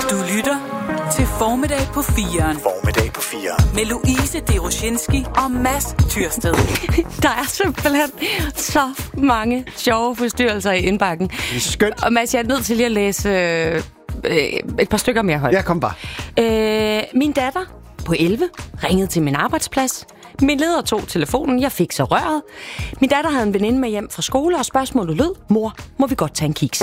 Du lytter til Formiddag på 4'eren. Formiddag på 4'eren. Med Louise Deroshinski og Mads Tyrsted. Der er simpelthen så mange sjove forstyrrelser i indbakken. Det er skønt. Og Mads, jeg er nødt til lige at læse et par stykker mere højt. Ja, kom bare. Min datter på 11 ringede til min arbejdsplads. Min leder tog telefonen, jeg fik så røret. Min datter havde en veninde med hjem fra skole, og spørgsmålet lød: mor, må vi godt tage en kiks?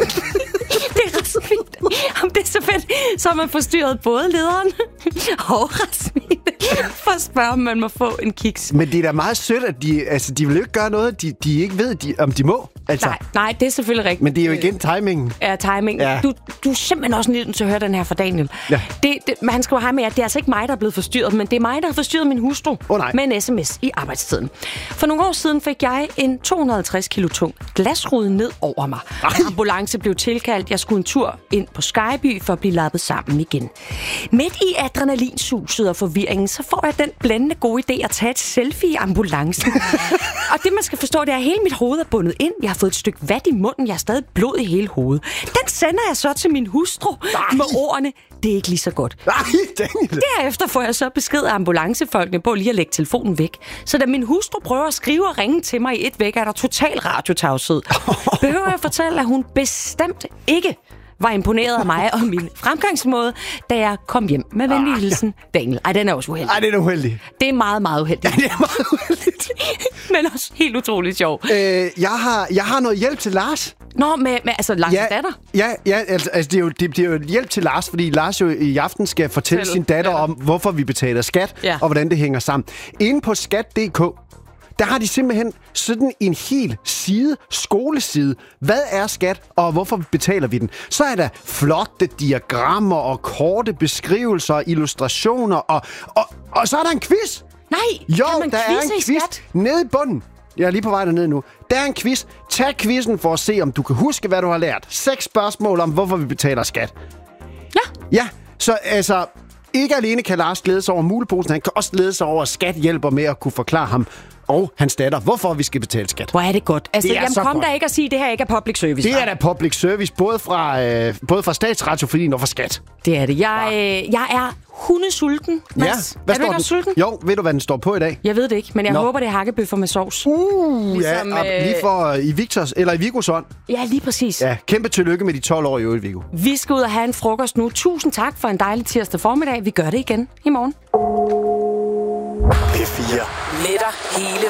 Det er ret så fint. Jamen, det er så fedt. Så har man forstyrret både lederen og Rasmine for at spørge, om man må få en kiks. Men det er da meget sødt, at de vil jo ikke gøre noget, de ikke ved, om de må. Altså. Nej, det er selvfølgelig rigtigt. Men det er jo igen timingen. Ja, timing. Ja. Du er simpelthen også nødt til at høre den her fra Daniel. Ja. Han skriver her med, at det er altså ikke mig, der er blevet forstyrret, men det er mig, der har forstyrret min hustru med en sms i arbejdstiden. For nogle år siden fik jeg en 250 kilo tung glasrude ned over mig. En ambulance blev tilkaldt. Jeg skulle en tur ind på Skyby for at blive lappet sammen igen. Midt i adrenalinsuset og forvirringen, så får jeg den blændende gode idé at tage et selfie i ambulancen. Og det, man skal forstå, det er, at hele mit hoved er bundet ind. Jeg har fået et stykke vat i munden. Jeg har stadig blod i hele hovedet. Den sender jeg så til min hustru med ordene: det er ikke lige så godt. Nej, Daniel. Derefter får jeg så besked af ambulancefolkene på lige at lægge telefonen væk. Så da min hustru prøver at skrive og ringe til mig i et væk, er der total radiotavshed. Behøver jeg fortælle, at hun bestemt ikke var imponeret af mig og min fremgangsmåde, da jeg kom hjem med venlig hilsen, Daniel. Ej, den er også uheldig. Ej, det er uheldig. Det er meget, meget uheldigt. Ja, det er meget uheldigt. Men også helt utroligt sjov. Jeg har noget hjælp til Lars. Nå, med altså Lars' datter? Ja, altså det er jo hjælp til Lars, fordi Lars jo i aften skal fortælle sin datter om, hvorfor vi betaler skat, og hvordan det hænger sammen. Inde på skat.dk, der har de simpelthen sådan en hel side, skoleside. Hvad er skat, og hvorfor betaler vi den? Så er der flotte diagrammer og korte beskrivelser, illustrationer, og så er der en quiz. Nej, jo, kan man der er en quiz nede i bunden. Jeg er lige på vej dernede nu. Der er en quiz. Tag quizzen for at se, om du kan huske, hvad du har lært. 6 spørgsmål om, hvorfor vi betaler skat. Ja, så altså, ikke alene kan Lars glæde sig over muleposen, han kan også glæde sig over, at skat hjælper med at kunne forklare ham og hans datter, hvorfor vi skal betale skat. Hvor er det godt. Altså, det kom godt. Der ikke at sige, at det her ikke er public service. Det er da public service, både fra Statsradiofonien og fra skat. Det er det. Jeg er hundesulten, Mads. Hvad er du ikke også sulten? Jo, ved du, hvad den står på i dag? Jeg ved det ikke, men jeg håber, det er hakkebøffer med sovs. Ligesom, lige for i Victors, eller i Vigos ånd. Ja, lige præcis. Ja, kæmpe tillykke med de 12 år i øvrigt, Viggo. Vi skal ud og have en frokost nu. Tusind tak for en dejlig tirsdag formiddag. Vi gør det igen i morgen. P4. Med dig hele